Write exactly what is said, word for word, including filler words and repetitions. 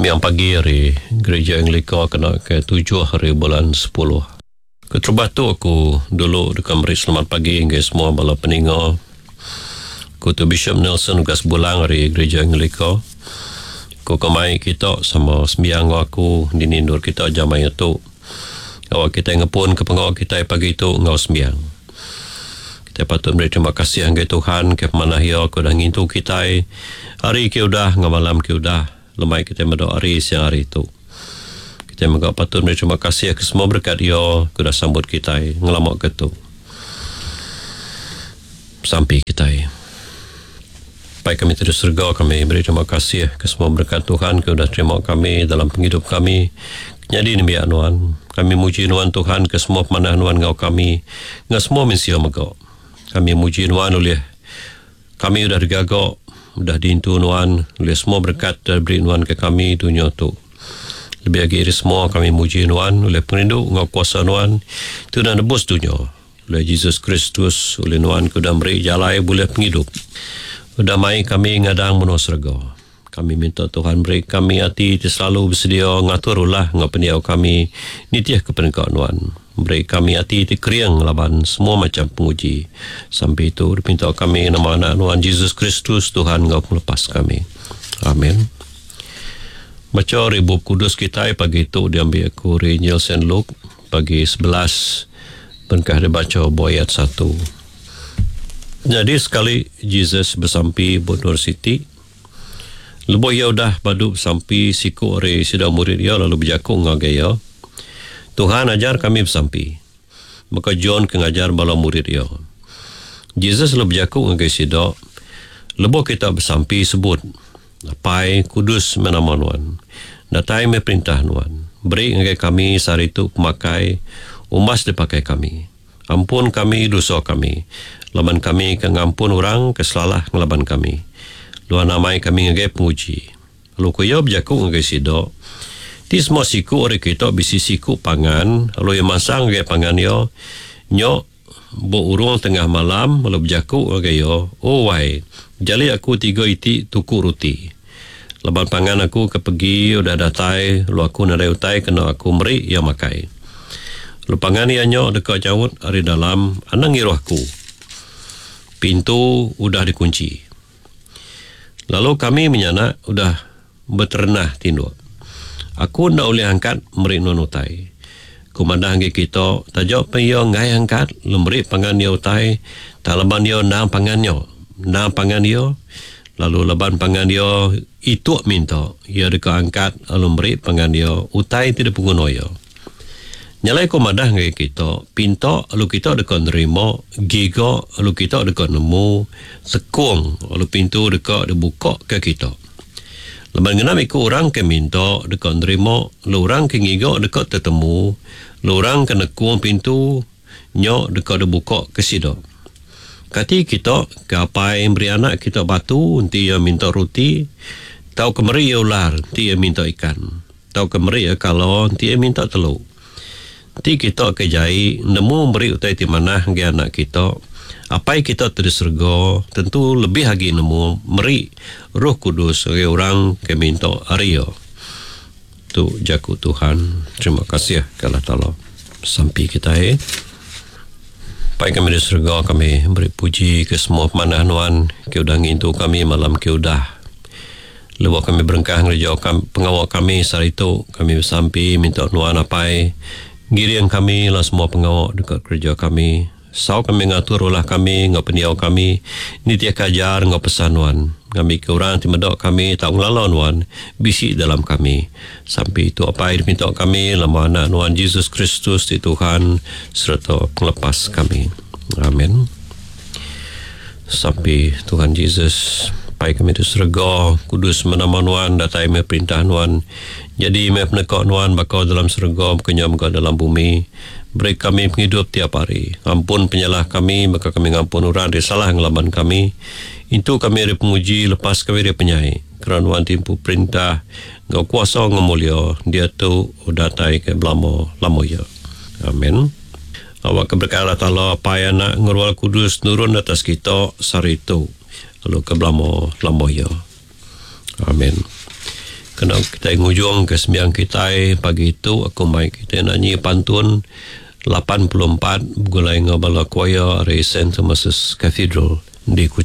Sembiang pagi hari Gereja Anglika kena ke tujuh hari bulan sepuluh. Keterbatu aku dulu dekat meri selamat pagi hingga semua bala peninga. Aku tu Bishop Nelson ugas bulang hari Gereja Anglika. Aku kemai kita sama sembiang aku dinindur kita jamai itu. Awak kita ngepun ke pengawak kita pagi itu ngau sembiang. Kita patut beri terima kasih hangga Tuhan ke mana ia aku dah ngintu kita. Hari ke udah ngau malam ke udah. Lemai kita berdoa hari siang hari itu. Kita juga patut beri terima kasih ke semua berkat ia aku dah sambut kita ngelamak ke tu. Sampai kita. Baik kami terus surga, kami beri terima kasih ke semua berkat Tuhan ke sudah terima kami dalam penghidup kami. Jadi ni biar Nuan, kami muji Nuan Tuhan ke semua pemanah Nuan ngau kami, ngau semua misi megau. Kami muji Nuan oleh kami sudah digagak, sudah diintu Nuan oleh semua berkat dan beri Nuan ke kami dunia tu. Lebih lagi dari semua kami muji Nuan oleh perindu ngau kuasa Nuan itu dah nebus dunia oleh Yesus Kristus oleh Nuan ke sudah beri jalai boleh penghidup. Sudah mai kami ngadang menua surga. Kami minta Tuhan beri kami hati selalu bersedia ngatur ulah ngapeniau kami nitiah kepada Nuan. Beri kami hati keriang laban semua macam penguji. Sampai itu minta kami nama anak Nuan Yesus Kristus Tuhan ngau melepas kami. Amin. Baca ribu kudus kita pagi itu diambil aku Injil Saint Luke pagi sebelas berkah dibaca ayat satu. Jadi sekali Jesus bersampi Bodor City, lebuh ia udah badu bersampi siku ore sidang murid ia lalu berjakung ngagai ia. Tuhan ajar kami bersampi. Maka John kengajar bala murid ia. Jesus lalu berjakung ngagai sidang, lebuh kita bersampi sebut, Pai kudus menama Nuan, datai me perintah Nuan, beri ngagai kami sehari itu pemakai, umas dipakai kami. Ampun kami dosa kami. Laban kami ke ngampun orang kesalalah ngelaban kami. Luar namai kami ngagai penguji. Lalu kaya berjaku ngagai sido. Di semua siku orang kita bisi siku pangan. Lalu yang masang ngagai pangan yo. Nyok bo urung tengah malam. Lalu berjaku ngagai yo. Oh wai. Jali aku tiga iti tuku roti. Laban pangan aku ke pergi udah datai. Lalu aku nadai utai kena aku meri yang makai. Lupangan ianya dekat jauh hari dalam anang irohku. Pintu udah dikunci. Lalu kami menyanak udah berternah tinduk. Aku nak boleh angkat merik nonutai. Kumandang kita tajak penyo ngai angkat lumri pangan dia utai. Talaban dia nang pangan dia. Nang pangan dia. Lalu leban pangan dia itu minta. Ia dekat angkat lumri pangan dia utai tidak pengguna dia. Nyalai ko madah ngai kita, pinta alu kita dekat nerima, giga alu kita dekat nemu, sekong alu pintu dekat dibuka ke kita. Lepas ngena ikut orang ke minta dekat nerima, lu orang ke giga dekat tetemu, lu orang ke nekung pintu, nyok dekat dibuka ke sida. Kati kita ke apa yang beri anak kita batu, nanti yang minta roti, tahu kemari ya ular, nanti yang minta ikan. Tahu kemari ya kalau nanti yang minta telur. Ti kita kejai nemu beri utai di mana ge anak kita apa yang kita terus surga tentu lebih lagi nemu meri Roh Kudus ge orang ke minta ario tu jaku Tuhan. Terima kasih Allah Taala sampai kita eh pai kami di surga kami beri puji ke semua pemanah Nuan ke udah ngintu kami malam ke udah lewa kami berengkah ngerja pengawal kami saat itu kami sampai minta Nuan apai girian kami lah semua pengawal dekat kerja kami. Sau kami ngatur ulah kami, ngau peniau kami. Ni tiak kajar ngau pesan Nuan. Kami ke orang timedok kami tak ngelalau Nuan. Bisi dalam kami. Sampai itu apa yang diminta kami lama anak Nuan Yesus Kristus di Tuhan serta pelepas kami. Amin. Sampai Tuhan Yesus pai kami di surga kudus menama Nuan datai me perintah Nuan. Jadi me penekak Nuan bakal dalam surga kenyam ke dalam bumi. Beri kami penghidup tiap hari. Ampun penyalah kami maka kami ngampun orang dari salah ngelaban kami. Itu kami ada penguji lepas kami ada penyai. Kerana Nuan timpu perintah ngau kuasa ngau mulia dia tu datai ke belamo lamo ya. Amin. Awak keberkatan Allah Taala apa yang nak ngerual kudus nurun atas kita sari itu. Lalu ke belamo lamo ya. Amin. kena kita ngujung ke sembiang kita pagi itu aku mai kita nyanyi pantun lapan puluh empat gulai ngabala choir St. Thomas's Cathedral di Kuching.